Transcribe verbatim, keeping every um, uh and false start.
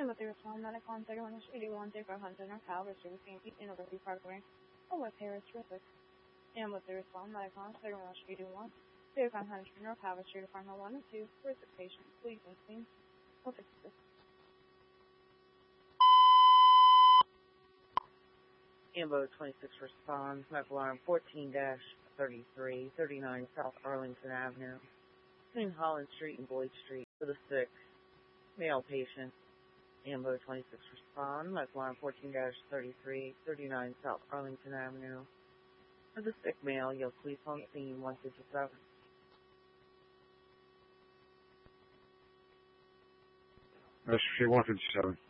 And with the response medical on thirty-one eighty-one, thirty-five hundred North Calvary Street, in Overview Parkway, or with Harris Terrific. And with the response medical on thirty-one eighty-one, thirty-five hundred North Calvary Street, apartment one and two, for sick patients, please and please. We'll fix this. Ambo twenty-six responds, medical alarm fourteen thirty-three, thirty-nine South Arlington Avenue, between Holland Street and Boyd Street, for the sick male patient. Ambo twenty-six respond, medical alarm fourteen thirty-three, thirty-nine South Arlington Avenue, for the sick male. Yield police on scene one fifty-seven. That's one fifty-seven.